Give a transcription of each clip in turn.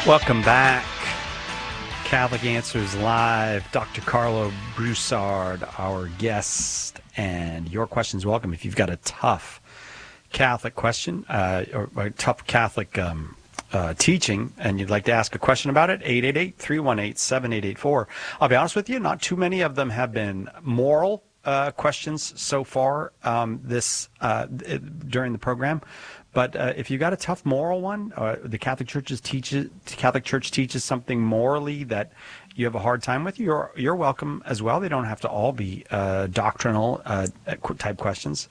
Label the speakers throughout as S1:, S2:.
S1: Welcome back. Catholic Answers Live. Dr. Carlo Broussard, our guest, and your questions welcome. If you've got a tough Catholic question or a tough Catholic teaching and you'd like to ask a question about it, 888-318-7884. I'll be honest with you, not too many of them have been moral questions so far during the program. But if you got a tough moral one, the Catholic Church teaches something morally that you have a hard time with, you're welcome as well. They don't have to all be doctrinal type questions.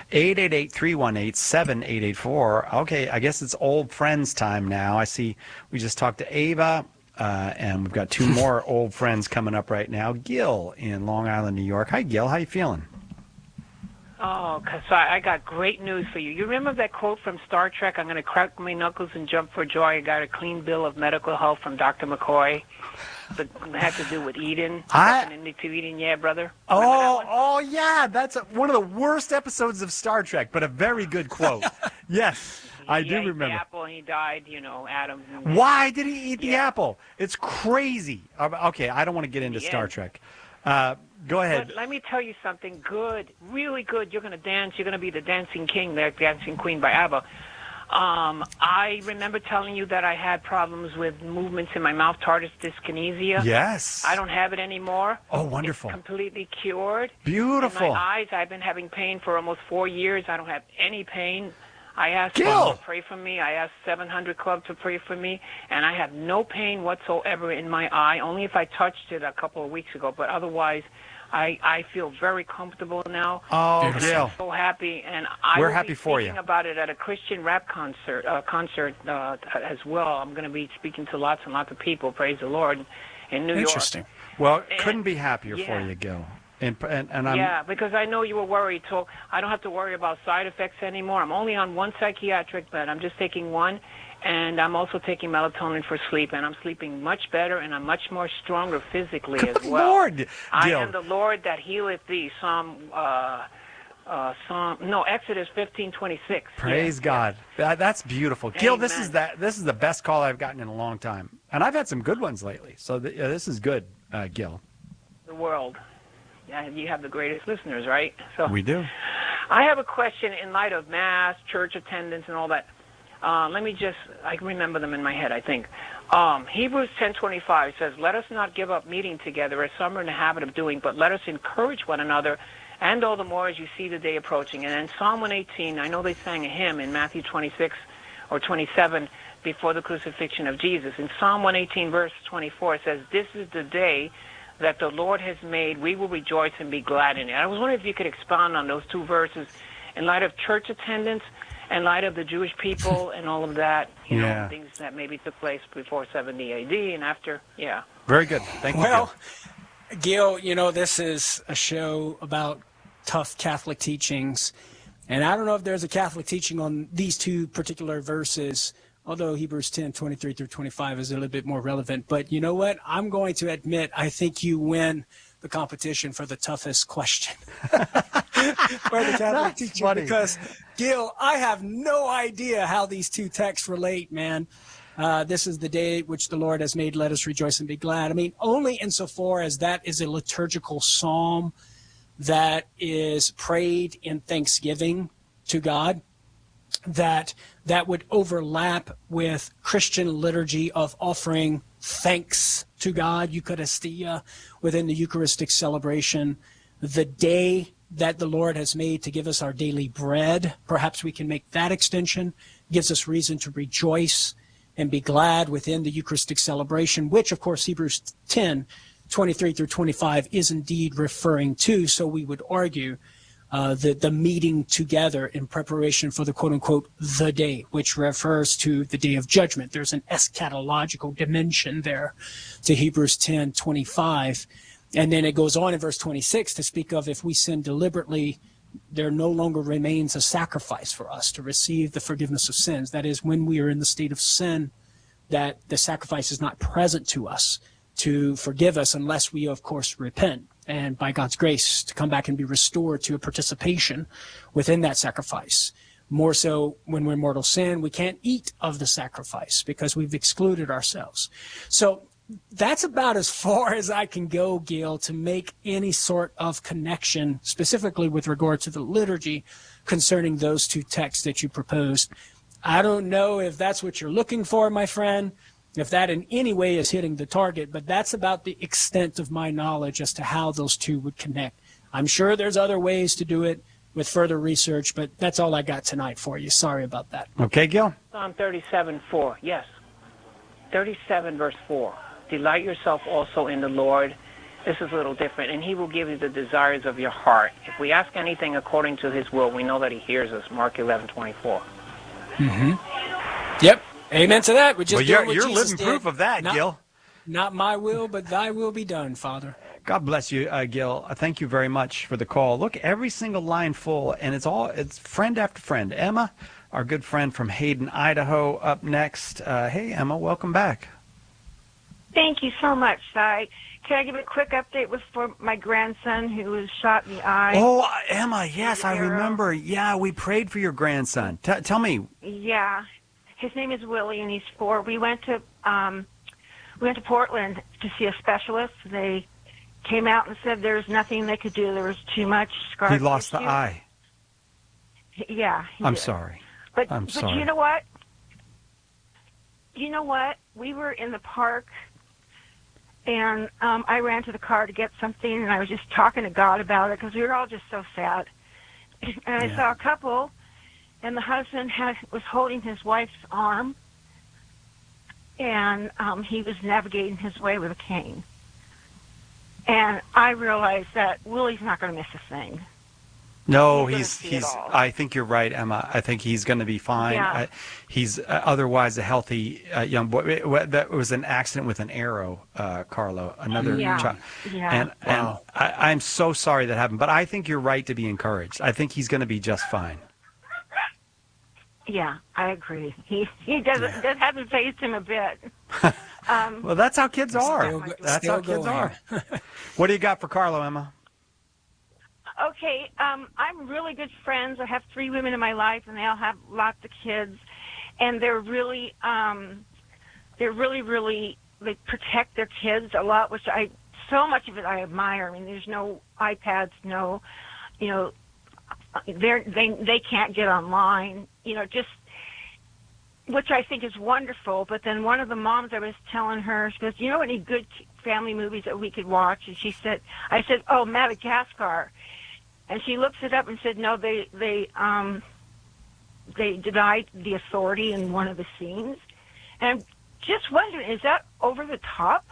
S1: 888-318-7884. Okay, I guess it's old friends time now. I see we just talked to Ava, and we've got two more old friends coming up right now. Gil in Long Island, New York. Hi, Gil. How you feeling?
S2: Oh, so I got great news for you. You remember that quote from Star Trek, I'm going to crack my knuckles and jump for joy? I got a clean bill of medical health from Dr. McCoy. That had to do with Eden. Into Eden, yeah, brother.
S1: Oh, yeah. That's one of the worst episodes of Star Trek, but a very good quote. Yes, I do remember.
S2: He ate the apple and he died, Adam.
S1: Why did he eat the apple? It's crazy. Okay, I don't want to get into Star Trek. Go ahead.
S2: But let me tell you something good, really good. You're going to dance. You're going to be the dancing king, the dancing queen by ABBA. I remember telling you that I had problems with movements in my mouth, tardive dyskinesia.
S1: Yes.
S2: I don't have it anymore.
S1: Oh, wonderful.
S2: It's completely cured.
S1: Beautiful.
S2: In my eyes, I've been having pain for almost 4 years. I don't have any pain. I asked
S1: Gil
S2: to pray for me. I asked 700 Club to pray for me, and I have no pain whatsoever in my eye, only if I touched it a couple of weeks ago. But otherwise, I feel very comfortable now.
S1: Oh, Gil.
S2: I'm so happy, and
S1: We're
S2: will
S1: happy
S2: be
S1: for
S2: speaking
S1: you.
S2: about it at a Christian rap concert as well. I'm going to be speaking to lots and lots of people, praise the Lord, in New York.
S3: Interesting.
S1: Well, couldn't be happier for you, Gil. And I'm,
S2: because I know you were worried, so I don't have to worry about side effects anymore. I'm only on one psychiatric bed. I'm just taking one, and I'm also taking melatonin for sleep, and I'm sleeping much better, and I'm much more stronger physically as well.
S1: Lord, Gil.
S2: I am the Lord that healeth thee. Exodus 15:26.
S1: Praise God. That's beautiful. Gil, this is the best call I've gotten in a long time, and I've had some good ones lately. So this is good, Gil.
S2: The world. Yeah, you have the greatest listeners, right? So
S1: we do.
S2: I have a question in light of Mass, church attendance, and all that. I can remember them in my head, I think. Hebrews 10:25 says, let us not give up meeting together as some are in the habit of doing, but let us encourage one another, and all the more as you see the day approaching. And in Psalm 118, I know they sang a hymn in Matthew 26 or 27 before the crucifixion of Jesus. In Psalm 118, verse 24, it says, this is the day that the Lord has made, we will rejoice and be glad in it. I was wondering if you could expound on those two verses in light of church attendance, in light of the Jewish people and all of that, you know, things that maybe took place before 70 AD and after,
S1: Very good. Thank you,
S3: Well, Gil, this is a show about tough Catholic teachings, and I don't know if there's a Catholic teaching on these two particular verses, although Hebrews 10:23 through 25 is a little bit more relevant. But you know what? I'm going to admit I think you win the competition for the toughest question for the Catholic teaching.
S1: Funny.
S3: Because, Gil, I have no idea how these two texts relate, man. This is the day which the Lord has made. Let us rejoice and be glad. I mean, only insofar as that is a liturgical psalm that is prayed in thanksgiving to God, that would overlap with Christian liturgy of offering thanks to God, Eucharistia, within the Eucharistic celebration. The day that the Lord has made to give us our daily bread, perhaps we can make that extension, gives us reason to rejoice and be glad within the Eucharistic celebration, which, of course, Hebrews 10:23 through 25 is indeed referring to. So we would argue the meeting together in preparation for the quote-unquote the day, which refers to the day of judgment. There's an eschatological dimension there to Hebrews 10:25. And then it goes on in verse 26 to speak of if we sin deliberately, there no longer remains a sacrifice for us to receive the forgiveness of sins. That is, when we are in the state of sin, that the sacrifice is not present to us to forgive us unless we, of course, repent. And by God's grace, to come back and be restored to a participation within that sacrifice. More so when we're mortal sin, we can't eat of the sacrifice because we've excluded ourselves. So that's about as far as I can go, Gil, to make any sort of connection, specifically with regard to the liturgy concerning those two texts that you proposed. I don't know if that's what you're looking for, my friend, if that in any way is hitting the target, but that's about the extent of my knowledge as to how those two would connect. I'm sure there's other ways to do it with further research, but that's all I got tonight for you. Sorry about that.
S1: Okay, Gil?
S2: Psalm 37:4, yes. 37 verse 4. Delight yourself also in the Lord. This is a little different. And he will give you the desires of your heart. If we ask anything according to his will, we know that he hears us. Mark 11:24.
S3: Mm-hmm. Yep. Amen to that.
S1: You're living proof of that, Gil.
S3: Not my will, but thy will be done, Father.
S1: God bless you, Gil. Thank you very much for the call. Look, every single line full, and it's friend after friend. Emma, our good friend from Hayden, Idaho, up next. Hey, Emma, welcome back.
S4: Thank you so much, Cy. Can I give a quick update for my grandson who was shot in the eye?
S1: Oh, Emma, yes, I remember. Yeah, we prayed for your grandson. Tell me.
S4: Yeah. His name is Willie, and he's 4. We went to Portland to see a specialist. They came out and said there's nothing they could do. There was too much scar tissue.
S1: He lost the eye.
S4: Yeah.
S1: I'm sorry.
S4: But
S1: sorry.
S4: You know what? We were in the park, and I ran to the car to get something, and I was just talking to God about it because we were all just so sad. And I saw a couple, and the husband was holding his wife's arm, and he was navigating his way with a cane. And I realized that Willie's not going to miss a thing.
S1: No, he's. I think you're right, Emma. I think he's going to be fine.
S4: Yeah.
S1: He's otherwise a healthy young boy. That was an accident with an arrow, Carlo. Another child.
S4: Yeah.
S1: And I'm so sorry that happened. But I think you're right to be encouraged. I think he's going to be just fine.
S4: Yeah, I agree. He doesn't that hasn't phased him a bit.
S1: Well, that's how kids are. That's how kids are. What do you got for Carlo, Emma?
S4: Okay, I'm really good friends. I have 3 women in my life, and they all have lots of kids, and they're really, they protect their kids a lot, which so much of it I admire. I mean, there's no iPads, they can't get online, just, which I think is wonderful. But then one of the moms, I was telling her, she goes, any good family movies that we could watch? And I said, oh, Madagascar. And she looks it up and said, no, they denied the authority in one of the scenes. And I'm just wondering, is that over the top?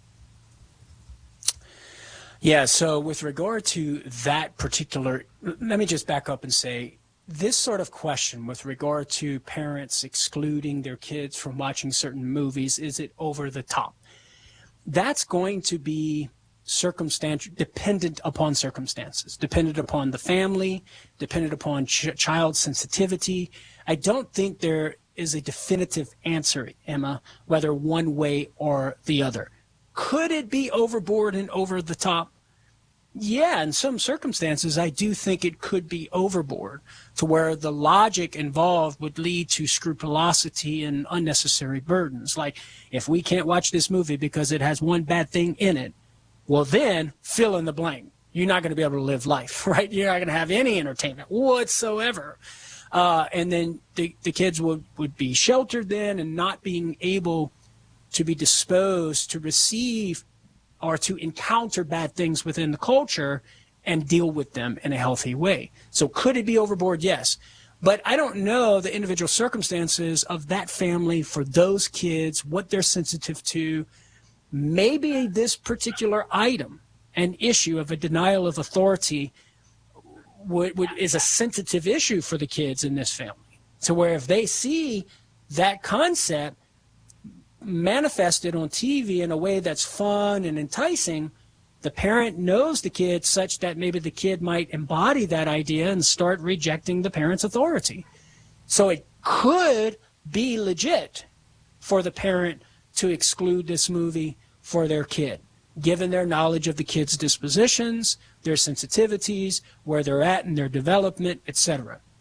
S3: Yeah, so with regard to that particular, let me just back up and say, this sort of question with regard to parents excluding their kids from watching certain movies, is it over the top? That's going to be circumstantial, dependent upon circumstances, dependent upon the family, dependent upon child sensitivity. I don't think there is a definitive answer, Emma, whether one way or the other. Could it be overboard and over the top? Yeah, in some circumstances, I do think it could be overboard to where the logic involved would lead to scrupulosity and unnecessary burdens. Like, if we can't watch this movie because it has one bad thing in it, well, then fill in the blank. You're not going to be able to live life, right? You're not going to have any entertainment whatsoever. And then the kids would be sheltered then and not being able to be disposed to receive or to encounter bad things within the culture and deal with them in a healthy way. So could it be overboard? Yes. But I don't know the individual circumstances of that family for those kids, what they're sensitive to. Maybe this particular item, an issue of a denial of authority, is a sensitive issue for the kids in this family. So where if they see that concept manifested on TV in a way that's fun and enticing, the parent knows the kid such that maybe the kid might embody that idea and start rejecting the parent's authority. So it could be legit for the parent to exclude this movie for their kid, given their knowledge of the kid's dispositions, their sensitivities, where they're at in their development, etc.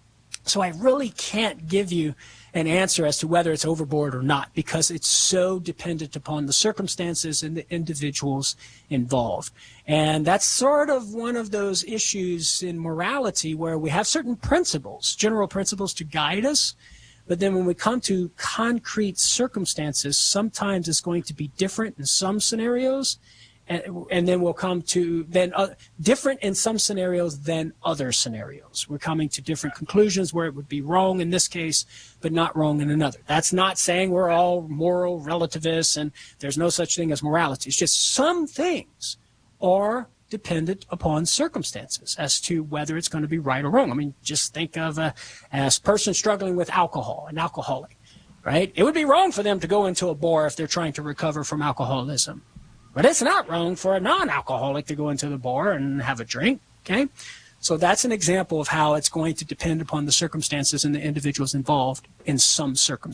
S3: So I really can't give you an answer as to whether it's overboard or not, because it's so dependent upon the circumstances and the individuals involved. And that's sort of one of those issues in morality where we have certain principles, general principles to guide us. But then when we come to concrete circumstances, sometimes it's going to be different in some scenarios. And then we'll come to different in some scenarios than other scenarios. We're coming to different conclusions where it would be wrong in this case, but not wrong in another. That's not saying we're all moral relativists and there's no such thing as morality. It's just some things are dependent upon circumstances as to whether it's going to be right or wrong. I mean, just think of a person struggling with alcohol, an alcoholic, right? It would be wrong for them to go into a bar if they're trying to recover from alcoholism. But it's not wrong for a non-alcoholic to go into the bar and have a drink, okay? So that's an example of how it's going to depend upon the circumstances and the individuals involved with some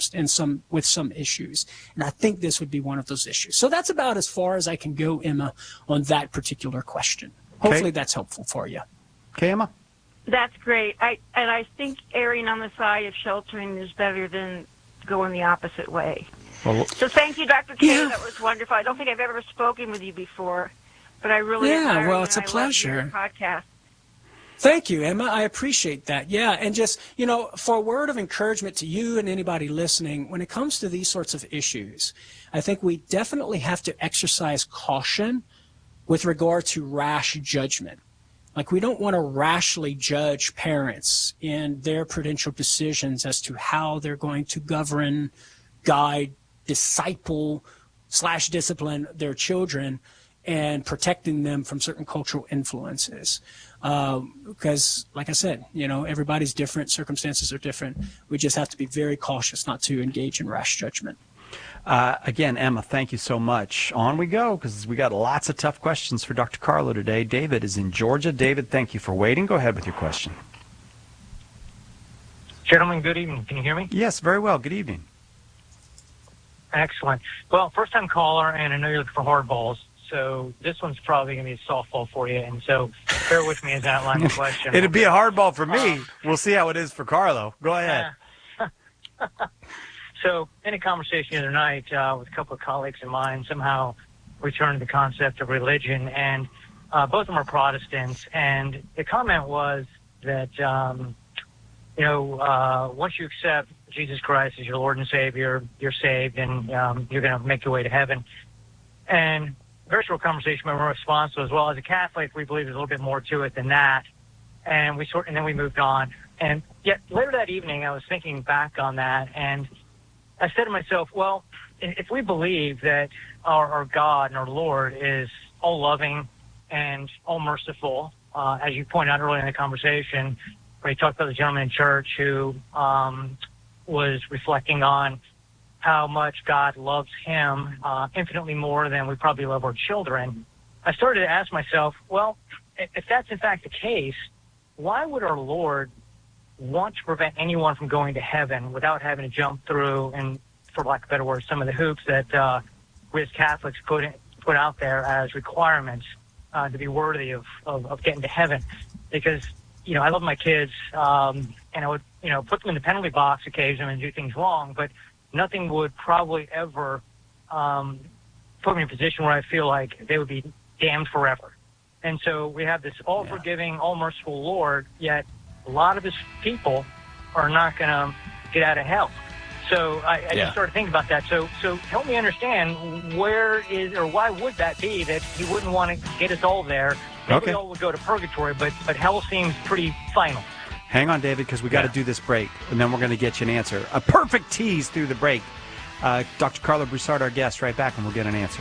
S3: issues. And I think this would be one of those issues. So that's about as far as I can go, Emma, on that particular question. Hopefully that's helpful for you.
S1: Okay, Emma?
S4: That's great. I think erring on the side of sheltering is better than going the opposite way.
S1: Well,
S4: so thank you, Dr. K.
S3: Yeah.
S4: That was wonderful. I don't think I've ever spoken with you before, but I really admire
S3: well,
S4: you,
S3: it's a
S4: and I
S3: pleasure.
S4: love your podcast.
S3: Thank you, Emma. I appreciate that. Yeah, and just, for a word of encouragement to you and anybody listening, when it comes to these sorts of issues, I think we definitely have to exercise caution with regard to rash judgment. Like, we don't want to rashly judge parents in their prudential decisions as to how they're going to govern, guide, disciple/discipline their children and protecting them from certain cultural influences. Because, like I said, everybody's different, circumstances are different. We just have to be very cautious not to engage in rash judgment.
S1: Again, Emma, thank you so much. On we go, because we got lots of tough questions for Dr. Carlo today. David is in Georgia. David, thank you for waiting. Go ahead with your question.
S5: Gentlemen, good evening. Can you hear me?
S1: Yes, very well. Good evening.
S5: Excellent. Well, first-time caller, and I know you're looking for hardballs, so this one's probably going to be a softball for you, and so bear with me as I outline the question.
S1: It'd be a hardball for me. We'll see how it is for Carlo. Go ahead.
S5: So, in a conversation the other night with a couple of colleagues of mine, somehow returned to the concept of religion, and both of them are Protestants, and the comment was that, once you accept Jesus Christ as your Lord and Savior, you're saved, and you're going to make your way to heaven. And very short conversation, my response was, well, as a Catholic, we believe there's a little bit more to it than that. And then we moved on. And yet later that evening, I was thinking back on that, and I said to myself, well, if we believe that our God and our Lord is all loving and all merciful, as you pointed out earlier in the conversation, where you talked about the gentleman in church who was reflecting on how much God loves him infinitely more than we probably love our children, I started to ask myself, well, if that's in fact the case, why would our Lord want to prevent anyone from going to heaven without having to jump through, and for lack of a better word, some of the hoops that we as Catholics put out there as requirements to be worthy of getting to heaven? Because, I love my kids, and I would, put them in the penalty box occasionally and do things wrong, but nothing would probably ever put me in a position where I feel like they would be damned forever. And so we have this all-forgiving, all-merciful Lord, yet a lot of his people are not going to get out of hell. So I just started thinking about that. So help me understand, why would that be that he wouldn't want to get us all there? Maybe we all would go to purgatory, but hell seems pretty final.
S1: Hang on, David, because we got to do this break, and then we're going to get you an answer. A perfect tease through the break. Dr. Carlo Broussard, our guest, right back, and we'll get an answer.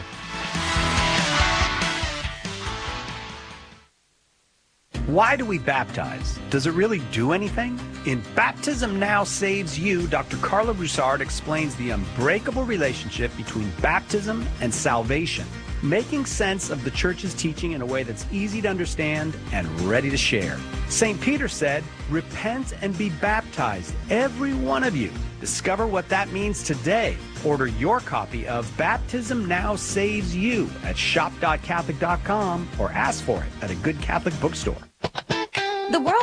S1: Why do we baptize? Does it really do anything? In Baptism Now Saves You, Dr. Carlo Broussard explains the unbreakable relationship between baptism and salvation, making sense of the church's teaching in a way that's easy to understand and ready to share. St. Peter said, "Repent and be baptized, every one of you." Discover what that means today. Order your copy of Baptism Now Saves You at shop.catholic.com or ask for it at a good Catholic bookstore.
S6: The world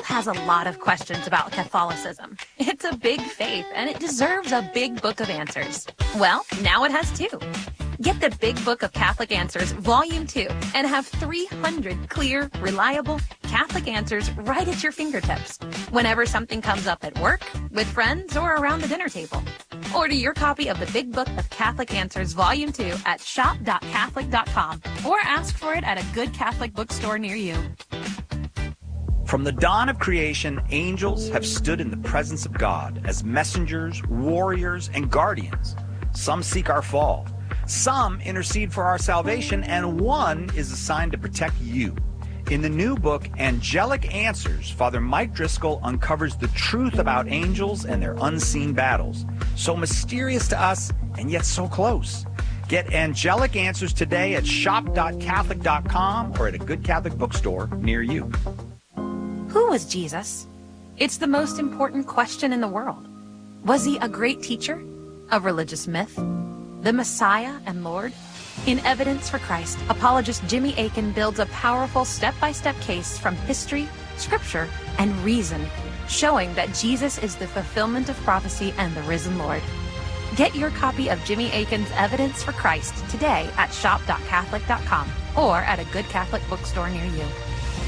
S6: has a lot of questions about Catholicism. It's a big faith, and it deserves a big book of answers. Well, now it has two. Get the Big Book of Catholic Answers, Volume 2, and have 300 clear, reliable Catholic answers right at your fingertips whenever something comes up at work, with friends, or around the dinner table. Order your copy of the Big Book of Catholic Answers, Volume 2 at shop.catholic.com or ask for it at a good Catholic bookstore near you.
S1: From the dawn of creation, angels have stood in the presence of God as messengers, warriors, and guardians. Some seek our fall. Some intercede for our salvation, and one is assigned to protect you. In the new book, Angelic Answers, Father Mike Driscoll uncovers the truth about angels and their unseen battles. So mysterious to us, and yet so close. Get Angelic Answers today at shop.catholic.com or at a good Catholic bookstore near you.
S6: Who was Jesus? It's the most important question in the world. Was he a great teacher? A religious myth? The Messiah and Lord? In Evidence for Christ, apologist Jimmy Akin builds a powerful step-by-step case from history, scripture, and reason, showing that Jesus is the fulfillment of prophecy and the risen Lord. Get your copy of Jimmy Akin's Evidence for Christ today at shop.catholic.com or at a good Catholic bookstore near you.